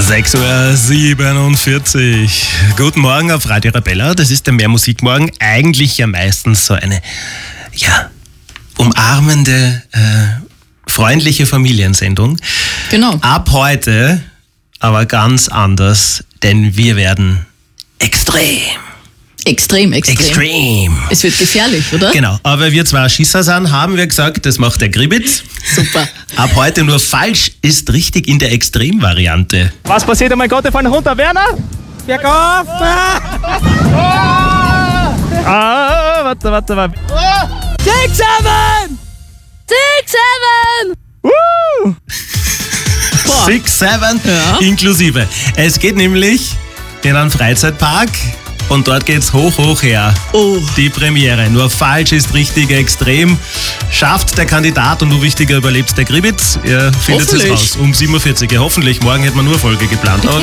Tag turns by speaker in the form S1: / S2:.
S1: 6:47 Uhr. Guten Morgen auf Radio Arabella. Das ist der Mehrmusikmorgen. Eigentlich ja meistens so eine, umarmende, freundliche Familiensendung.
S2: Genau.
S1: Ab heute aber ganz anders, denn wir werden extrem.
S2: Extrem. Es wird gefährlich, oder?
S1: Genau, aber wir zwei Schisser sind, haben wir gesagt, das macht der Gribitz.
S2: Super.
S1: Ab heute nur falsch ist richtig in der Extremvariante.
S3: Was passiert? Oh mein Gott, wir fallen runter. Werner? Bergauf! Warte. 6, 7!
S1: 6, 7
S2: Ja.
S1: inklusive. Es geht nämlich in einen Freizeitpark und dort geht's hoch her.
S2: Oh.
S1: Die Premiere. Nur falsch ist richtig extrem. Schafft der Kandidat und nur wichtiger überlebt der Gribitz. Ihr findet es
S2: Hoffentlich.
S1: raus um 7:40 Uhr. Hoffentlich. Morgen hätten wir nur Folge geplant. Aber